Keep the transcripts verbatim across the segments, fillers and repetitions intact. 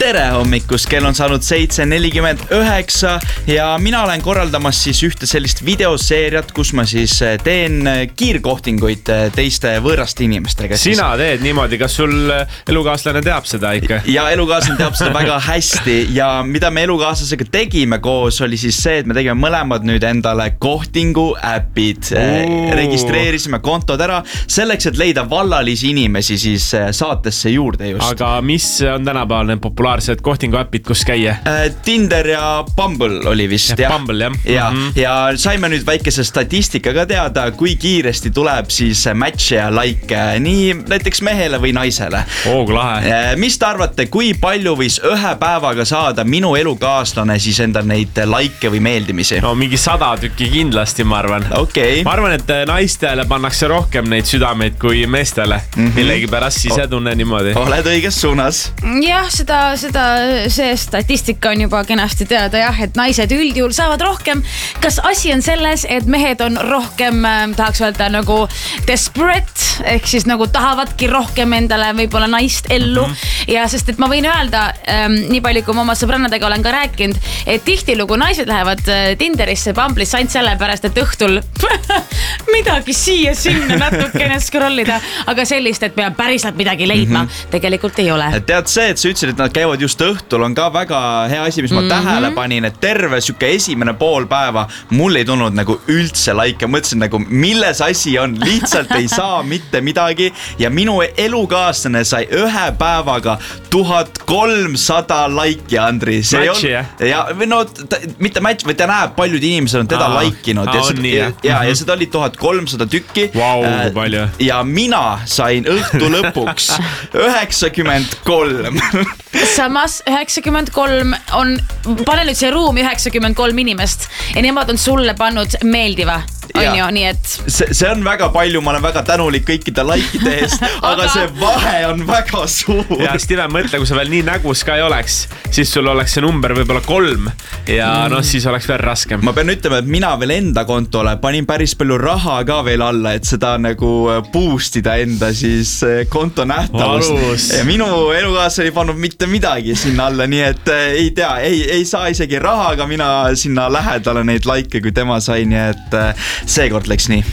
tere hommikust, kell on saanud seitse nelikümmend üheksa ja mina olen korraldamas siis ühte sellist videoseeriat, kus ma siis teen kiirkohtinguid teiste võõraste inimestega. Sina teed niimoodi, kas sul elukaaslane teab seda ikka? Ja elukaaslane teab seda väga hästi ja mida me elukaaslasega tegime koos oli siis see, et me tegime mõlemad nüüd endale kohtingu äpid. Registreerisime kontod ära selleks, et leida vallalisi inimesi siis saatesse juurde just. Aga mis on tänapäeval need populaarsed kohtingu äpid, kus käia? Tinder ja Bumble oli vist. Ja, Bumble, jah. Ja, mm-hmm. ja saime nüüd väikese statistikaga teada, kui kiiresti tuleb siis match ja like nii näiteks mehele või naisele. Oo, lahe. Mis te arvate, kui palju võis ühe päevaga saada minu elukaaslane siis endal neid like või meeldimisi? No mingi sada tükki kindlasti, ma arvan. Okay. Ma arvan, et naistele pannakse rohkem neid südameid kui meestele. Mm-hmm. Millegi pärast sisetunne niimoodi. Oled õiges suunas. Jah, seda, seda, see statistika on juba kenasti teada, jah, et naised üldjuhul saavad rohkem. Kas asi on selles, et mehed on rohkem, tahaks öelda nagu desperate, ehk siis nagu tahavadki rohkem endale võib-olla naist ellu. Mm-hmm. Ja sest, et ma võin öelda, ähm, nii palju kui ma oma sõbrannadega olen ka rääkinud, et tihtilugu naised lähevad Tinderisse, Bumble'isse ainult sellepärast, et õhtul midagi siia sinna natukene scrollida, aga sellist, et peab päriselt midagi leidma, mm-hmm. tegelikult ei ole. Tead see, et sa ütlesid, et nad käivad just õhtul, on ka väga hea asi, mis ma mm-hmm. tähele panin, et terve süke esimene pool päeva mul ei tulnud nagu üldse like. Mõtlesin nagu, milles asi on, lihtsalt ei saa mitte midagi ja minu elukaaslane sai ühe päevaga tuhat kolmsada like'i, Andri. Matchi, jah? Ja, no ta, mitte match, või ta näeb, paljud inimesed on teda like'inud ja, on nii, ja, ja, ja seda oli tuhat kolmsada tükki. Wow, äh, palju. Ja mina sain õhtu lõpuks üheksakümmend kolm. Samas üheksakümmend kolm on, pane nüüd see ruum üheksakümmend kolm inimest ja nemad on sulle pannud meeldiva, on ju, nii et see, see on väga palju, ma olen väga tänulik kõikide like'ide eest, aga see vahe on väga suur. Ja Steven, mõtle, kui sa veel nii nägus ka ei oleks, siis sul oleks see number võib-olla kolm ja mm. noh, siis oleks veel raskem. Ma pean ütlema, et mina veel enda kontole panin päris palju raha ka veel alla, et seda nagu boostida enda siis konto nähtavust. Ja minu elukaas ei pannud mitte midagi sinna alla, nii et ei tea, ei, ei saa isegi rahaga mina sinna lähedale neid like, kui tema sai, nii et seekord läks nii.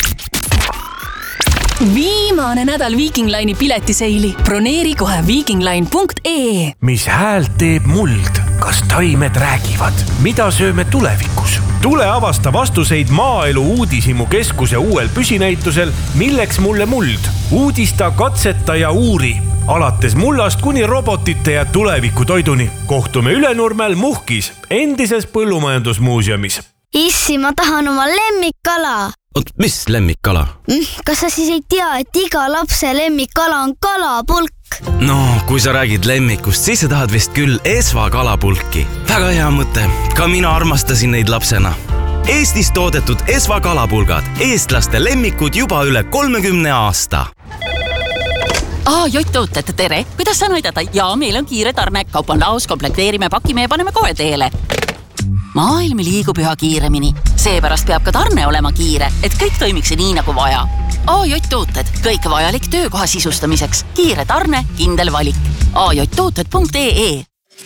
Viimane nädal Viking Line'i piletiseili. Broneeri kohe viikingline punkt ee. Mis häält teeb muld? Kas taimed räägivad? Mida sööme tulevikus? Tule avasta vastuseid Maaelu Uudishimu keskuse uuel püsinäitusel Milleks mulle muld? Uudista, katseta ja uuri. Alates mullast kuni robotite ja tuleviku toiduni. Kohtume Ülenurmel Muhkis, endises põllumajandusmuuseumis. Issi, ma tahan oma lemmikkala. Oot, mis lemmikkala? Kas sa siis ei tea, et iga lapse lemmikkala on kalapulk? No, kui sa räägid lemmikust, siis sa tahad vist küll Esva kalapulki. Väga hea mõte. Ka mina armastasin neid lapsena. Eestis toodetud Esva kalapulgad. Eestlaste lemmikud juba üle kolmekümne aasta. Aa, Jott-tooted, tere. Kuidas saan aidata? Jaa, meil on kiire tarne. Kaup on laos, komplekteerime, pakime ja paneme kohe teele. Maailm liigub üha kiiremini. Seepärast peab ka tarne olema kiire, et kõik toimiks nii nagu vaja. A J tooted, kõik vajalik töökoha sisustamiseks. Kiire tarne, kindel valik. a j tooted punkt ee.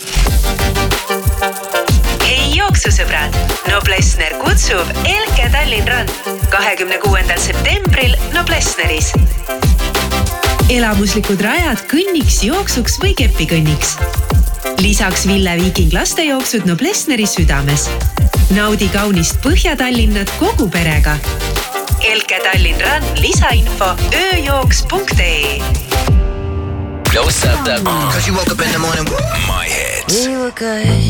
Hei jooksusõbrad! Noblessner kutsub Elke Tallinn Run kahekümne kuuendal septembril Noblessneris. Elamuslikud rajad kõnniks, jooksuks või kepikõnniks. Lisaks Ville Viking lastejooksud Noblessneri südames. Naudi kaunist Põhja-Tallinnat kogu perega. Elke Tallinn Run lisainfo ööjooks punkt ee. Yo, what's up, that? Cause you woke up in the morning. My hits. We were good.